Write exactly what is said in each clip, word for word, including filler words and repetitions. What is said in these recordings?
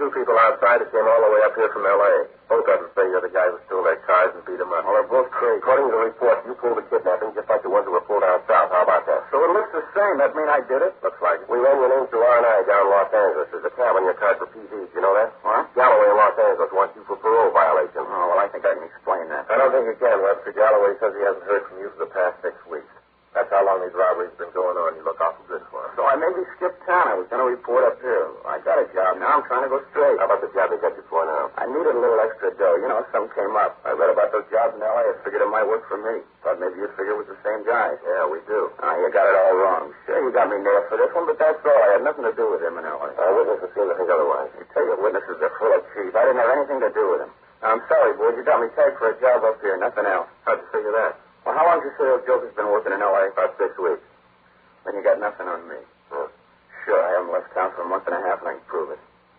two people outside that came all the way up here from L A. Both of them say you're the guy who stole their cars and beat them up. Well, they're both crazy. According to the report, you pulled the kidnapping just like the ones who were pulled down south. How about that? So it looks the same. That mean I did it? Looks like it. We ran your name through R and I down in Los Angeles. There's a tab on your card for P Ds. You know that? What? Galloway in Los Angeles wants you for parole violation. Oh, well, I think I can explain that. I don't think you can, Webster. Galloway says he hasn't heard from you for the past six weeks. That's how long these robberies have been going on. You look awful good for him. So I maybe skipped town. I was going to report up here. I got a job. Now I'm trying to go straight. How about the job they got you for now? I needed a little extra dough. You know, something came up. I read about those jobs in L A. I figured it might work for me. Thought maybe you'd figure it was the same guy. Yeah, we do. Ah, you got it all wrong. Sure, you got me nailed for this one, but that's all. I had nothing to do with him in L A. Our witnesses seem to think otherwise. I tell you, witnesses are full of cheese. I didn't have anything to do with him. Now, I'm sorry, boys. You got me tagged for a job up here. Nothing else. How'd you figure that? Well, how long did you say those jokers been working in L A? About six weeks. Then you got nothing on me. Huh. Sure, I haven't left town for a month and a half, and I can prove it.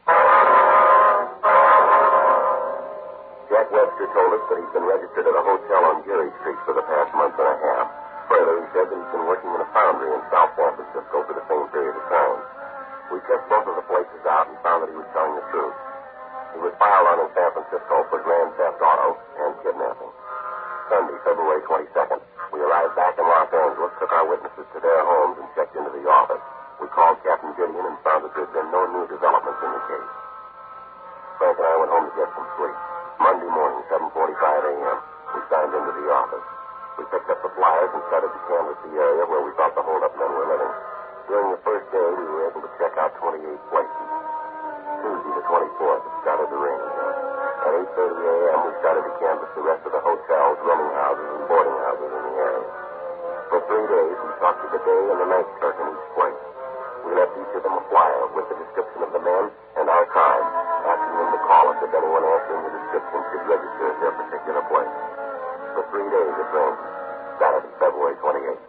Jack Webster told us that he's been registered at a hotel on Geary Street for the past month and a half. Further, he said that he's been working in a foundry in South San Francisco for the same period of time. We checked both of the places out and found that he was telling the truth. He was filed on in San Francisco for grand theft auto and kidnapping. Sunday, February twenty-second, we arrived back in Los Angeles, took our witnesses to their homes, and checked into the office. We called Captain Gideon and found that there'd been no new developments in the case. Frank and I went home to get some sleep. Monday morning, seven forty-five a.m., we signed into the office. We picked up the flyers and started to canvass the area where we thought the hold-up men were living. During the first day, we were able to check out twenty-eight places. Tuesday, the twenty-fourth, it started to rain again. At eight thirty a.m., we started to canvass the rest of the hotels, rooming houses, and boarding houses in the area. For three days, we talked to the day and the night clerk in each place. We left each of them a flyer with the description of the men and our card, asking them to call us if anyone answering the description should register at their particular place. For three days, it rained. Saturday, February twenty-eighth.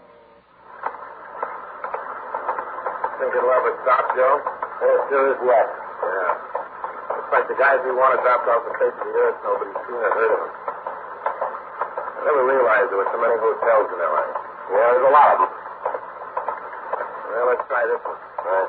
Think it'll ever stop, Joe? There sure is yet. Yeah. Looks like the guys we wanted dropped off the face of the earth. Nobody's seen or heard of them. I never realized there were so many hotels in L A. Yeah, there's a lot of them. Well, let's try this one. All right.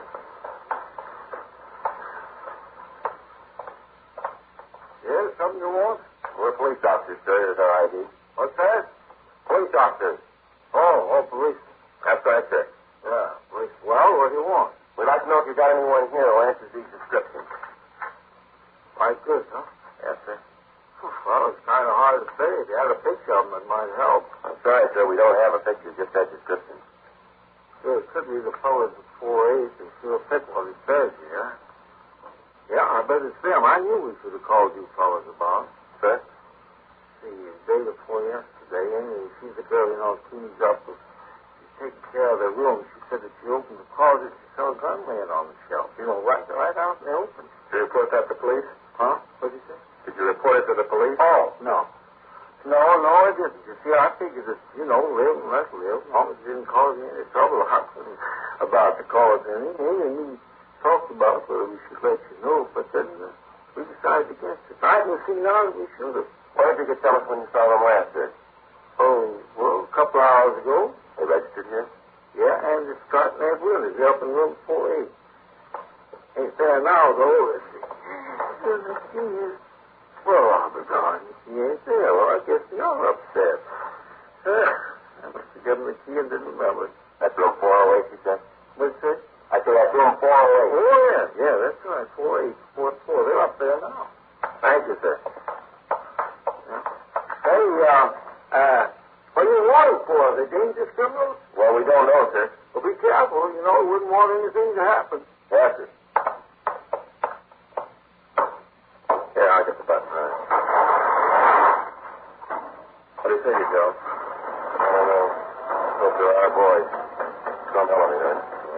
Yeah, something you want? We're police officers, sir. Here's our I D. What's that? Police officers. Oh, oh, police. That's right, sir. Yeah, police. Well, what do you want? We'd like to know if you got anyone here who answers these descriptions. Like this, huh? Yes, sir. Well, it's kind of hard to say. If you had a picture of them, it might help. I'm sorry, sir. We don't have a picture, just that description. Sure, it could be the fellas at four eight and sure fit what he says here. Yeah, I bet it's them. I knew we should have called you fellas about. Sir? See, the day before yesterday, Amy, she's the girl, you know, cleans up. She's taking care of their room. She said that she opened the closet. She saw a gun laying on the shelf. You know, right, right out in the open. Did you report that to police? Huh? What did you say? Did you report it to the police? Oh, no. No, no, I didn't. You see, I figured that, you know, live and let live. As long as it didn't cause me any trouble, I wasn't about to cause any. Amy and me talked about whether we should let you know, but then uh, we decided against it. I didn't see none. We should have. Why did you get tell us when you saw them last, sir? Oh, well, a couple of hours ago. They registered here? Yeah, and it's Scott and Ed Willis. They're up in room four eight. Ain't there now, though. Let's see. Let's see here. Well, I'll be darned. He ain't there. Well, I guess you're upset. Uh, I must have given the key and didn't remember. That's room four oh eight, you said? What's that? I said that's room four oh eight. Oh, yeah. Yeah, that's right. four eight, four four. They're up there now. Thank you, sir. Yeah. Hey, uh, uh, what are you wanting for? Are they dangerous criminals? Well, we don't know, sir. Well, be careful. You know, we wouldn't want anything to happen. Yes, sir. Here, I'll get the button. All right. What do you think, Joe? I don't know. Hope they're our boys. Some elevator.